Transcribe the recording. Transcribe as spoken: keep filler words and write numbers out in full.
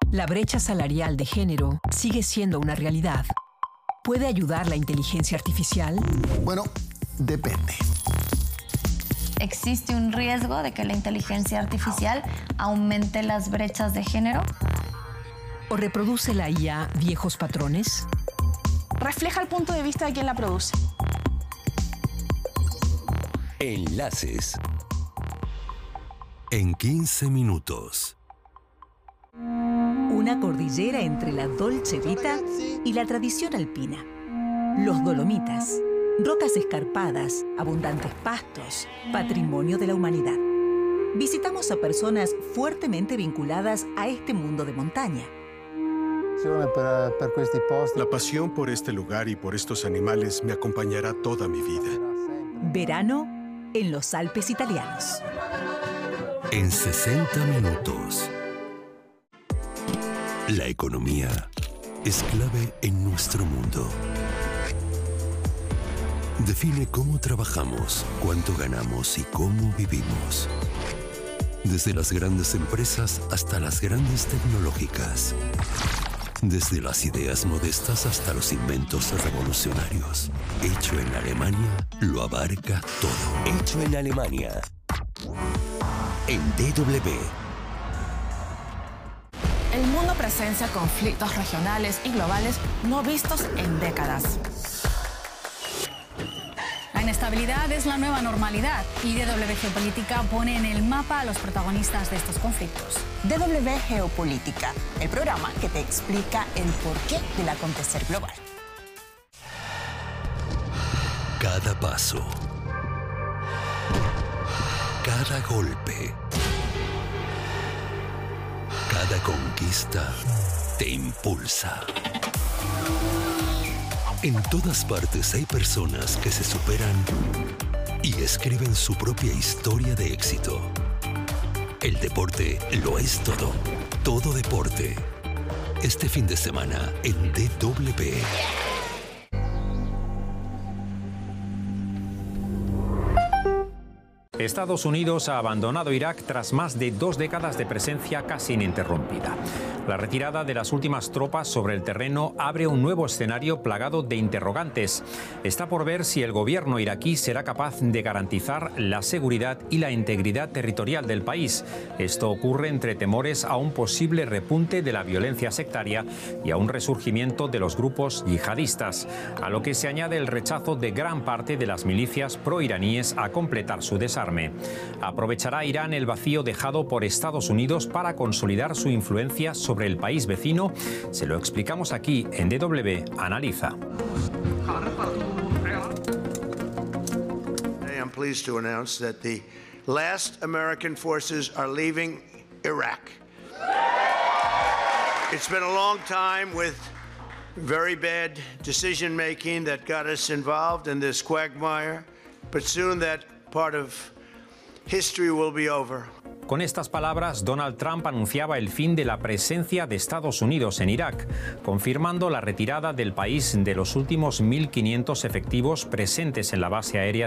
La brecha salarial de género sigue siendo una realidad. ¿Puede ayudar la inteligencia artificial? Bueno, depende. ¿Existe un riesgo de que la inteligencia artificial aumente las brechas de género? ¿O reproduce la I A viejos patrones? Refleja el punto de vista de quien la produce. Enlaces. En quince minutos. Una cordillera entre la Dolce Vita y la tradición alpina. Los Dolomitas. Rocas escarpadas, abundantes pastos, patrimonio de la humanidad. Visitamos a personas fuertemente vinculadas a este mundo de montaña. La pasión por este lugar y por estos animales me acompañará toda mi vida. Verano en los Alpes italianos. En sesenta minutos. La economía es clave en nuestro mundo. Define cómo trabajamos, cuánto ganamos y cómo vivimos. Desde las grandes empresas hasta las grandes tecnológicas. Desde las ideas modestas hasta los inventos revolucionarios. Hecho en Alemania lo abarca todo. Hecho en Alemania. En D W. El mundo presencia conflictos regionales y globales no vistos en décadas. La inestabilidad es la nueva normalidad y D W Geopolítica pone en el mapa a los protagonistas de estos conflictos. D W Geopolítica, el programa que te explica el porqué del acontecer global. Cada paso, cada golpe, cada conquista te impulsa. En todas partes hay personas que se superan y escriben su propia historia de éxito. El deporte lo es todo. Todo deporte. Este fin de semana en D W. Estados Unidos ha abandonado Irak tras más de dos décadas de presencia casi ininterrumpida. La retirada de las últimas tropas sobre el terreno abre un nuevo escenario plagado de interrogantes. Está por ver si el gobierno iraquí será capaz de garantizar la seguridad y la integridad territorial del país. Esto ocurre entre temores a un posible repunte de la violencia sectaria y a un resurgimiento de los grupos yihadistas, a lo que se añade el rechazo de gran parte de las milicias proiraníes a completar su desarme. ¿Aprovechará Irán el vacío dejado por Estados Unidos para consolidar su influencia sobre el país vecino? Se lo explicamos aquí en D W Analiza. I'm pleased to announce that the last American forces are leaving Iraq. It's been a long time with very bad decision making that got us involved in this quagmire, but soon that part of history will be over. Con estas palabras, Donald Trump anunciaba el fin de la presencia de Estados Unidos en Irak, confirmando la retirada del país de los últimos mil quinientos efectivos presentes en la base aérea